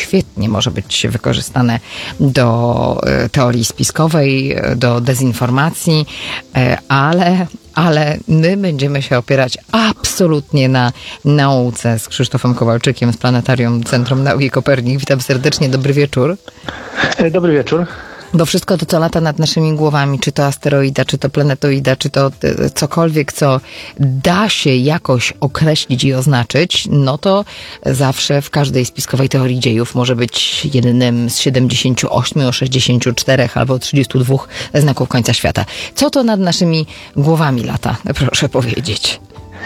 świetnie może być wykorzystane do teorii spiskowej, do dezinformacji, ale my będziemy się opierać absolutnie na nauce z Krzysztofem Kowalczykiem z Planetarium Centrum Nauki Kopernik. Witam serdecznie, dobry wieczór. Dobry wieczór. Bo wszystko to, co lata nad naszymi głowami, czy to asteroida, czy to planetoida, czy to cokolwiek, co da się jakoś określić i oznaczyć, no to zawsze w każdej spiskowej teorii dziejów może być jednym z 78, 64 albo 32 znaków końca świata. Co to nad naszymi głowami lata? Proszę powiedzieć.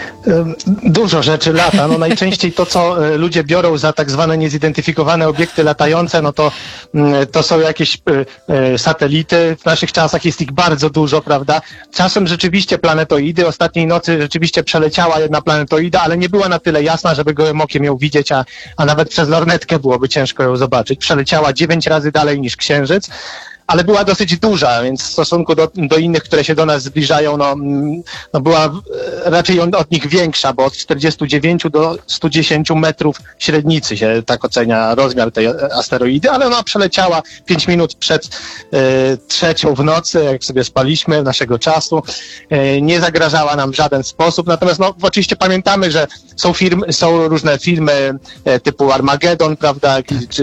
Dużo rzeczy lata. No najczęściej to, co ludzie biorą za tak zwane niezidentyfikowane obiekty latające, no to są jakieś satelity. W naszych czasach jest ich bardzo dużo, prawda? Czasem rzeczywiście planetoidy. Ostatniej nocy rzeczywiście przeleciała jedna planetoida, ale nie była na tyle jasna, żeby gołym okiem ją widzieć, a nawet przez lornetkę byłoby ciężko ją zobaczyć. Przeleciała 9 razy dalej niż Księżyc. Ale była dosyć duża, więc w stosunku do innych, które się do nas zbliżają, no była raczej od nich większa, bo od 49 do 110 metrów średnicy się tak ocenia rozmiar tej asteroidy, ale ona przeleciała 5 minut przed trzecią w nocy, jak sobie spaliśmy naszego czasu. Nie zagrażała nam w żaden sposób, natomiast oczywiście pamiętamy, że są różne filmy typu Armagedon, prawda,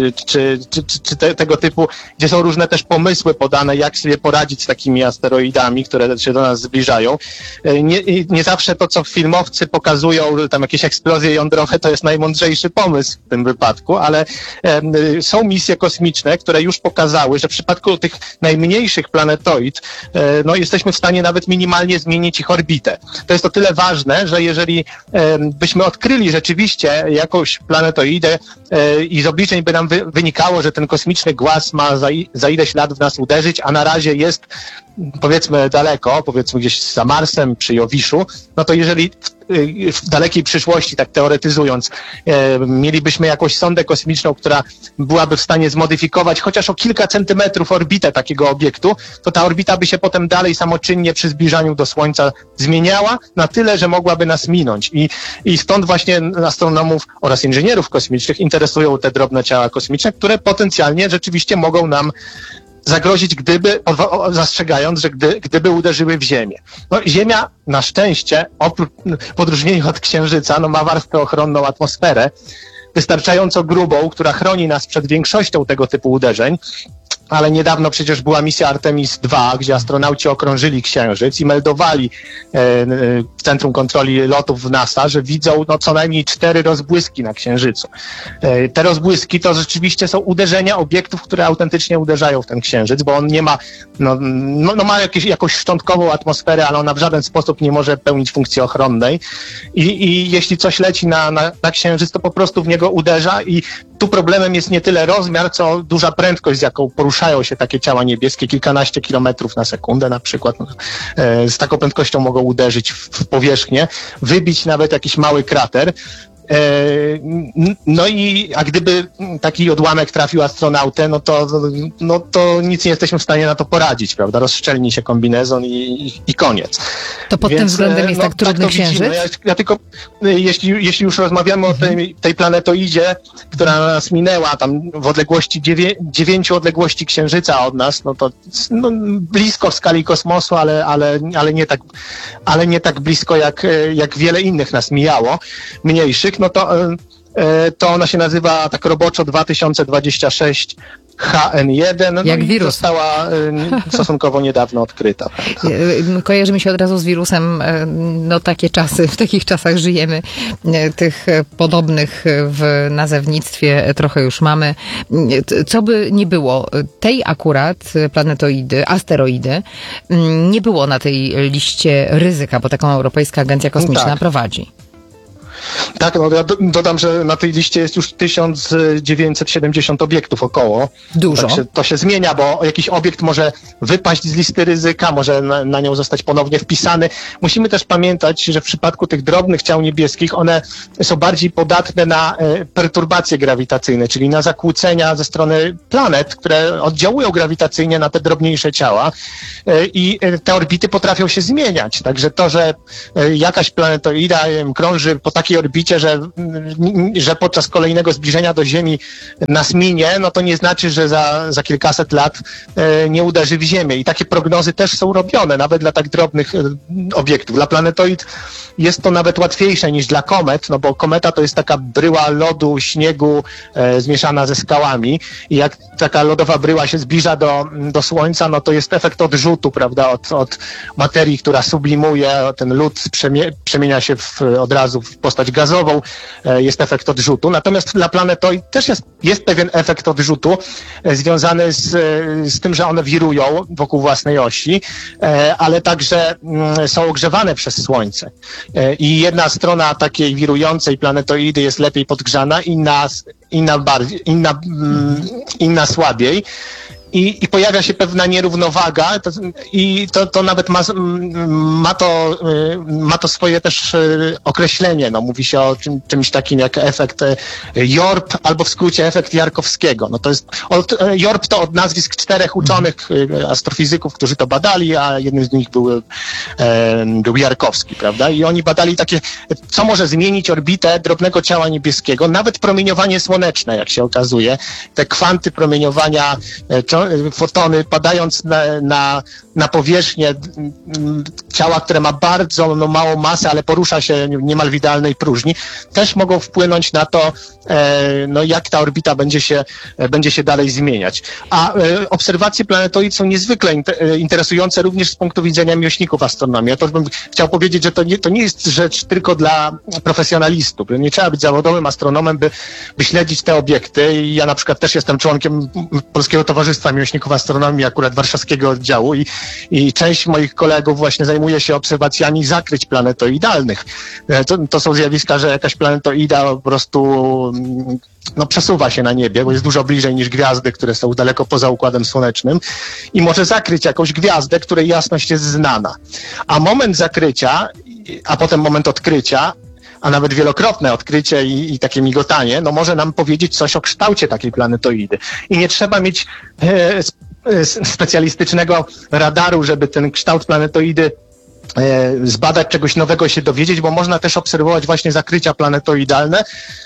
czy tego typu, gdzie są różne też pomysły podane, jak sobie poradzić z takimi asteroidami, które się do nas zbliżają. Nie zawsze to, co filmowcy pokazują, tam jakieś eksplozje jądrowe, to jest najmądrzejszy pomysł w tym wypadku, ale są misje kosmiczne, które już pokazały, że w przypadku tych najmniejszych planetoid, jesteśmy w stanie nawet minimalnie zmienić ich orbitę. To jest o tyle ważne, że jeżeli byśmy odkryli rzeczywiście jakąś planetoidę i z obliczeń by nam wynikało, że ten kosmiczny głaz ma za ileś lat w nas uderzyć, a na razie jest, powiedzmy, daleko, powiedzmy gdzieś za Marsem przy Jowiszu, no to jeżeli w dalekiej przyszłości, tak teoretyzując, mielibyśmy jakąś sondę kosmiczną, która byłaby w stanie zmodyfikować chociaż o kilka centymetrów orbitę takiego obiektu, to ta orbita by się potem dalej samoczynnie przy zbliżaniu do Słońca zmieniała na tyle, że mogłaby nas minąć. I stąd właśnie astronomów oraz inżynierów kosmicznych interesują te drobne ciała kosmiczne, które potencjalnie rzeczywiście mogą nam zagrozić, zastrzegając, że gdyby uderzyły w Ziemię. Ziemia na szczęście, w odróżnieniu od Księżyca, ma warstwę ochronną, atmosferę, wystarczająco grubą, która chroni nas przed większością tego typu uderzeń. Ale niedawno przecież była misja Artemis II, gdzie astronauci okrążyli Księżyc i meldowali w Centrum Kontroli Lotów w NASA, że widzą co najmniej 4 rozbłyski na Księżycu. Te rozbłyski to rzeczywiście są uderzenia obiektów, które autentycznie uderzają w ten Księżyc, bo on nie ma, ma jakąś szczątkową atmosferę, ale ona w żaden sposób nie może pełnić funkcji ochronnej. I jeśli coś leci na Księżyc, to po prostu w niego uderza i tu problemem jest nie tyle rozmiar, co duża prędkość, z jaką poruszają się takie ciała niebieskie, kilkanaście kilometrów na sekundę na przykład. Z taką prędkością mogą uderzyć w powierzchnię, wybić nawet jakiś mały krater. A gdyby taki odłamek trafił astronautę, to nic nie jesteśmy w stanie na to poradzić, prawda? Rozszczelni się kombinezon i koniec. To pod tym względem jest tak trudny Księżyc? Ja tylko, jeśli już rozmawiamy o tej planetoidzie, która nas minęła tam w odległości 9 odległości Księżyca od nas, to blisko w skali kosmosu, ale nie tak blisko jak wiele innych nas mijało, mniejszych, to ona się nazywa tak roboczo 2026 HN1, jak wirus. Została stosunkowo niedawno odkryta. Kojarzy mi się od razu z wirusem, takie czasy, w takich czasach żyjemy, tych podobnych w nazewnictwie trochę już mamy. Co by nie było, tej akurat planetoidy, asteroidy, nie było na tej liście ryzyka, bo taką Europejska Agencja Kosmiczna prowadzi. Tak, ja dodam, że na tej liście jest już 1970 obiektów około. Dużo. To się zmienia, bo jakiś obiekt może wypaść z listy ryzyka, może na nią zostać ponownie wpisany. Musimy też pamiętać, że w przypadku tych drobnych ciał niebieskich one są bardziej podatne na perturbacje grawitacyjne, czyli na zakłócenia ze strony planet, które oddziałują grawitacyjnie na te drobniejsze ciała i te orbity potrafią się zmieniać. Także to, że jakaś planetoida krąży po takim takiej orbicie, że podczas kolejnego zbliżenia do Ziemi nas minie, no to nie znaczy, że za kilkaset lat nie uderzy w Ziemię. I takie prognozy też są robione, nawet dla tak drobnych obiektów. Dla planetoid jest to nawet łatwiejsze niż dla komet, no bo kometa to jest taka bryła lodu, śniegu zmieszana ze skałami i jak taka lodowa bryła się zbliża do Słońca, no to jest efekt odrzutu, prawda, od materii, która sublimuje, ten lód przemienia się od razu w postać gazową, jest efekt odrzutu. Natomiast dla planetoid też jest pewien efekt odrzutu związany z tym, że one wirują wokół własnej osi, ale także są ogrzewane przez Słońce. I jedna strona takiej wirującej planetoidy jest lepiej podgrzana, inna słabiej. I pojawia się pewna nierównowaga to nawet ma to swoje też określenie. No, mówi się o czymś takim jak efekt Yorp albo w skrócie efekt Jarkowskiego. No to jest, Yorp to od nazwisk 4 uczonych astrofizyków, którzy to badali, a jednym z nich był Jarkowski, prawda? I oni badali takie, co może zmienić orbitę drobnego ciała niebieskiego, nawet promieniowanie słoneczne, jak się okazuje. Te kwanty promieniowania, fotony padając na powierzchnię ciała, które ma bardzo małą masę, ale porusza się niemal w idealnej próżni, też mogą wpłynąć na to, jak ta orbita będzie się dalej zmieniać. A obserwacje planetoid są niezwykle interesujące również z punktu widzenia miłośników astronomii. Ja to bym chciał powiedzieć, że to nie jest rzecz tylko dla profesjonalistów. Nie trzeba być zawodowym astronomem, by śledzić te obiekty. I ja na przykład też jestem członkiem Polskiego Towarzystwa Miłośników Astronomii, akurat warszawskiego oddziału i część moich kolegów właśnie zajmuje się obserwacjami zakryć planetoidalnych. To są zjawiska, że jakaś planetoida po prostu przesuwa się na niebie, bo jest dużo bliżej niż gwiazdy, które są daleko poza Układem Słonecznym i może zakryć jakąś gwiazdę, której jasność jest znana. A moment zakrycia, a potem moment odkrycia, a nawet wielokrotne odkrycie i takie migotanie, może nam powiedzieć coś o kształcie takiej planetoidy. I nie trzeba mieć specjalistycznego radaru, żeby ten kształt planetoidy zbadać, czegoś nowego się dowiedzieć, bo można też obserwować właśnie zakrycia planetoidalne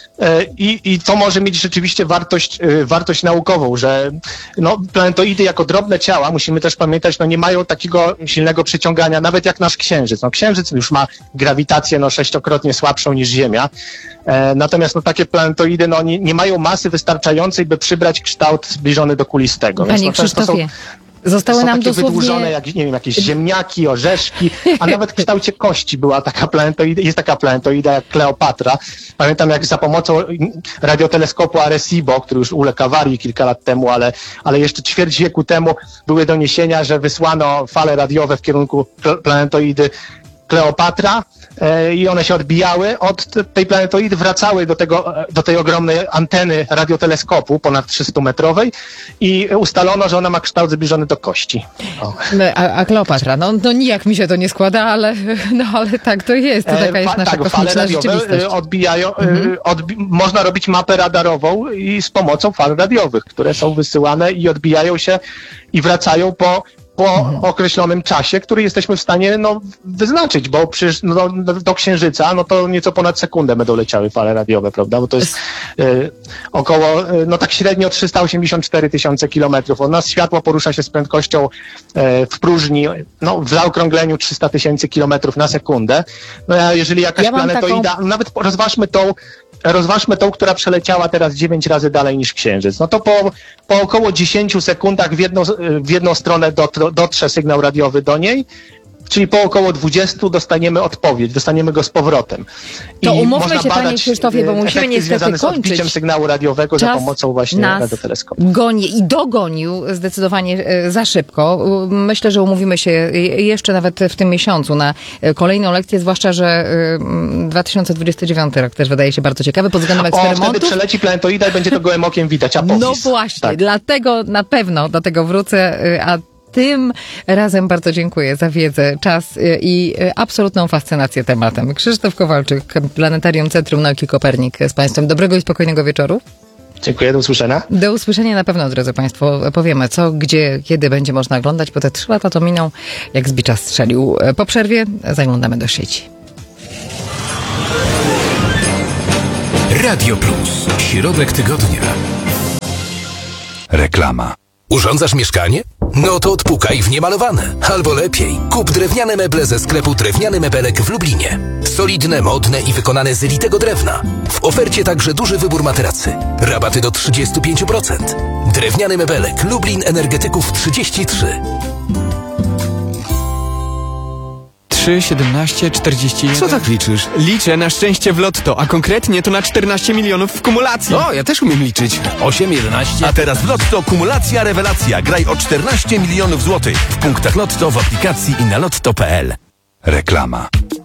i to może mieć rzeczywiście wartość naukową, że planetoidy jako drobne ciała, musimy też pamiętać, nie mają takiego silnego przyciągania, nawet jak nasz Księżyc. Księżyc już ma grawitację 6-krotnie słabszą niż Ziemia, natomiast takie planetoidy nie mają masy wystarczającej, by przybrać kształt zbliżony do kulistego. Panie Krzysztofie, zostały nam dosłownie wydłużone, jakieś ziemniaki, orzeszki, a nawet w kształcie kości była taka planetoida, jest taka planetoida jak Kleopatra. Pamiętam, jak za pomocą radioteleskopu Arecibo, który już uległ awarii kilka lat temu, ale jeszcze ćwierć wieku temu były doniesienia, że wysłano fale radiowe w kierunku planetoidy Kleopatra i one się odbijały od tej planetoidy, wracały do tej ogromnej anteny radioteleskopu, ponad 300-metrowej i ustalono, że ona ma kształt zbliżony do kości. A Kleopatra, nijak mi się to nie składa, ale tak to jest, to taka jest nasza kosmiczna rzeczywistość. Odbijają, można robić mapę radarową i z pomocą fal radiowych, które są wysyłane i odbijają się i wracają po określonym czasie, który jesteśmy w stanie wyznaczyć, bo przecież do Księżyca to nieco ponad sekundę będą leciały fale radiowe, prawda? Bo to jest około, tak średnio 384 000 kilometrów. Od nas światło porusza się z prędkością w próżni, w zaokrągleniu 300 000 kilometrów na sekundę. A jeżeli jakaś planetoida, nawet rozważmy tą, która przeleciała teraz 9 razy dalej niż Księżyc. To po około 10 sekundach w jedną stronę dotrze sygnał radiowy do niej, czyli po około 20 dostaniemy odpowiedź, dostaniemy go z powrotem. To umówmy się, panie Krzysztofie, bo musimy niestety kończyć. Z odbiciem sygnału radiowego za pomocą właśnie radioteleskopu. I dogonił zdecydowanie za szybko. Myślę, że umówimy się jeszcze nawet w tym miesiącu na kolejną lekcję, zwłaszcza, że 2029 rok też wydaje się bardzo ciekawy pod względem eksperymentów. Wtedy przeleci planetoida i będzie to gołym okiem widać, apofis. Właśnie, dlatego na pewno do tego wrócę, a tym razem bardzo dziękuję za wiedzę, czas i absolutną fascynację tematem. Krzysztof Kowalczyk, Planetarium Centrum Nauki Kopernik z Państwem. Dobrego i spokojnego wieczoru. Dziękuję, do usłyszenia. Do usłyszenia na pewno, drodzy Państwo. Powiemy co, gdzie, kiedy będzie można oglądać, bo te 3 lata to miną jak z bicza strzelił. Po przerwie zaglądamy do sieci. Radio Plus. Środek tygodnia. Reklama. Urządzasz mieszkanie? No to odpukaj w niemalowane. Albo lepiej, kup drewniane meble ze sklepu Drewniany Mebelek w Lublinie. Solidne, modne i wykonane z litego drewna. W ofercie także duży wybór materacy. Rabaty do 35%. Drewniany Mebelek. Lublin Energetyków 33. 3, 17, 41. Co tak liczysz? Liczę na szczęście w lotto, a konkretnie to na 14 milionów w kumulacji. O, ja też umiem liczyć. 8, 11. A teraz w Lotto kumulacja rewelacja. Graj o 14 milionów złotych w punktach Lotto, w aplikacji i na lotto.pl. Reklama.